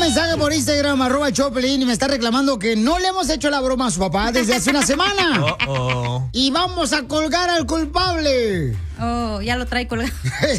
mensaje por Instagram, @Choplin, y me está reclamando que no le hemos hecho la broma a su papá desde hace una semana. Y vamos a colgar al culpable. Oh, ya lo trae colgado.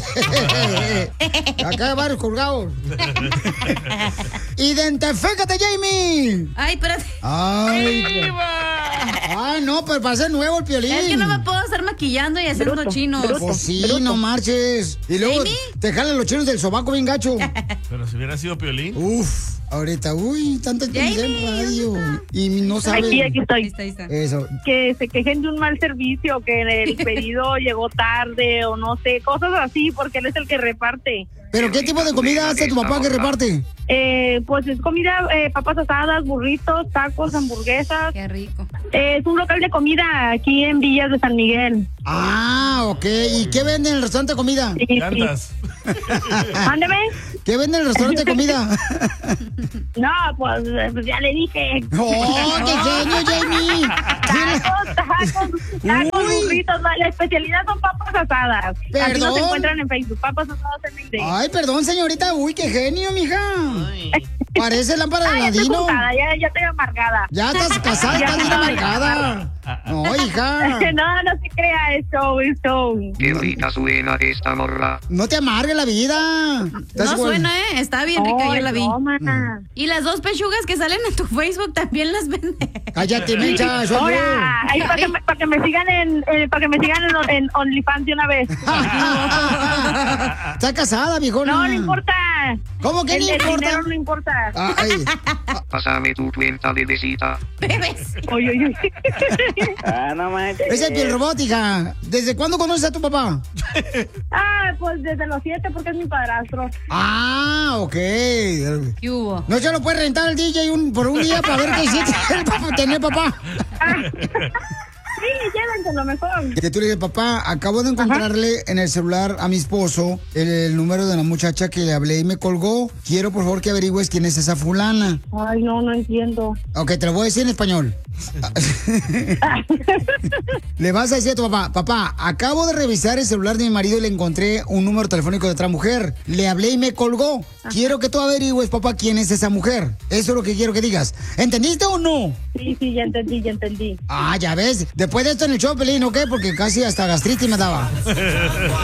Acá hay varios colgados. ¡Identifícate, Jamie! Ay, espérate. Ay, no, pero para ser nuevo el Piolín. Es que no me puedo estar maquillando y haciendo chinos. Pues sí, no marches. Y luego ¿Jamie? te jalan los chinos del sobaco bien gacho. Pero si hubiera sido Piolín. Uf, ahorita, tanto en radio. Y no saben. Aquí estoy. Ahí está. Eso. Que se quejen de un mal servicio, que el pedido llegó tarde o no sé, cosas así, porque él es el que reparte. ¿Pero qué tipo de comida hace tu papá que reparte? Pues es comida, papas asadas, burritos, tacos, hamburguesas. Qué rico. Es un local de comida aquí en Villas de San Miguel. Ah, ok. ¿Y qué vende en el restaurante de comida? Sí. Llantas. Mándeme. ¿Qué vende en el restaurante de comida? No, pues ya le dije. ¡Oh, qué genio, Jamie! Tacos, burritos. La especialidad son papas asadas. ¿Perdón? Así nos encuentran en Facebook, papas asadas en Instagram. Ay, perdón, señorita. Uy, qué genio, mija. Parece lámpara de ya estoy Aladino. juntada, ya estoy amargada. Ya estás casada, Ya estás bien estoy. amargada. No, hija. No se crea esto. Qué rica suena esta morra. No te amargue la vida. No suena, Está bien rica, yo la vi. No, mana. Y las dos pechugas que salen en tu Facebook también las vende. Cállate, Mecha, soy yo. Ahora, ahí para que me sigan en OnlyFans de una vez. Está casada, viejona. No importa. ¿Cómo que el no importa? dinero no importa. Ay. Pásame tu cuenta de visita. Bebes. Oye. No manches. Es el piel robot, hija. ¿Desde cuándo conoces a tu papá? Pues desde los 7 porque es mi padrastro. Ah, ok. ¿Qué hubo? No se lo puede rentar al DJ por un día para ver qué hiciste tener papá. Sí, llévenselo mejor. Que tú le dices, papá, acabo de encontrarle en el celular a mi esposo el número de la muchacha que le hablé y me colgó. Quiero, por favor, que averigües quién es esa fulana. Ay, no entiendo. Ok, te lo voy a decir en español. Le vas a decir a tu papá, papá, acabo de revisar el celular de mi marido y le encontré un número telefónico de otra mujer. Le hablé y me colgó. Quiero que tú averigües, papá, quién es esa mujer. Eso es lo que quiero que digas. ¿Entendiste o no? Sí, ya entendí. Ah, ya ves. Después de esto en el show, Pelín, ¿ok? Porque casi hasta gastritis me daba.